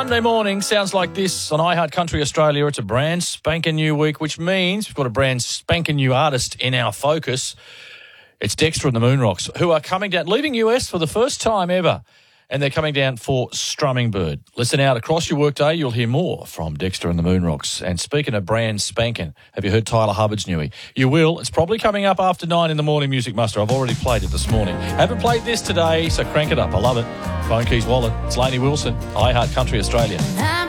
Monday morning sounds like this on iHeart Country Australia. It's a brand spanking new week, which means we've got a brand spanking new artist in our focus. It's Dexter and the Moonrocks, who are coming down, leaving US for the first time ever, and they're coming down for Strumming Bird. Listen out, across your workday, you'll hear more from Dexter and the Moonrocks. And speaking of brand spanking, have you heard Tyler Hubbard's newie? You will. It's probably coming up after 9 in the morning, Music Muster. I've already played it this morning. Haven't played this today, so crank it up. I love it. Phone Keys Wallet. It's Lainey Wilson, iHeart Country Australia.